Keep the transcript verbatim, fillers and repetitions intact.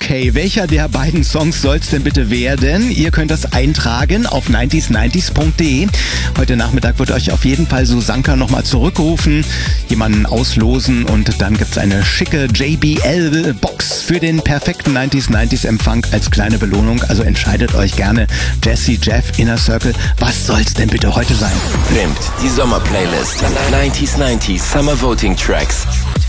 Okay, welcher der beiden Songs soll's denn bitte werden? Ihr könnt das eintragen auf neunzig neunzig punkt de. Heute Nachmittag wird euch auf jeden Fall Susanka nochmal zurückrufen, jemanden auslosen und dann gibt's eine schicke J B L-Box für den perfekten neunzig neunzig-Empfang als kleine Belohnung. Also entscheidet euch gerne. Jesse, Jeff, Inner Circle, was soll's denn bitte heute sein? Pimpt, die Sommerplaylist. neunzig neunzig Summer Voting Tracks.